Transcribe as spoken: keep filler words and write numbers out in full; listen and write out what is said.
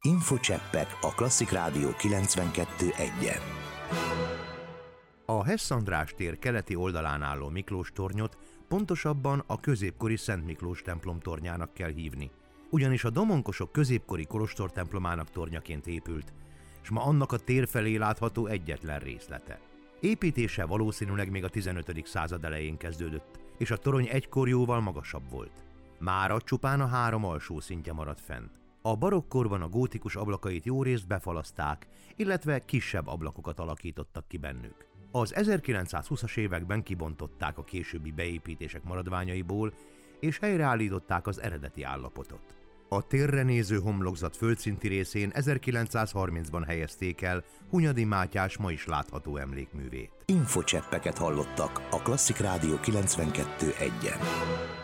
Infocseppek a Klasszik Rádió kilencvenkettő egyen. A Hess András tér keleti oldalán álló Miklós tornyot pontosabban a középkori Szent Miklós templom tornyának kell hívni, ugyanis a domonkosok középkori kolostortemplomának tornyaként épült, s ma annak a tér felé látható egyetlen részlete. Építése valószínűleg még a tizenötödik század elején kezdődött, és a torony egykor jóval magasabb volt. Mára csupán a három alsó szintje maradt fenn. A barokkorban a gótikus ablakait jórészt befalaszták, illetve kisebb ablakokat alakítottak ki bennük. Az ezerkilencszázhúszas években kibontották a későbbi beépítések maradványaiból, és helyreállították az eredeti állapotot. A térre néző homlokzat földszinti részén ezerkilencszázharmincban helyezték el Hunyadi Mátyás ma is látható emlékművét. Infocseppeket hallottak a Klasszik Rádió kilencvenkettő egyen.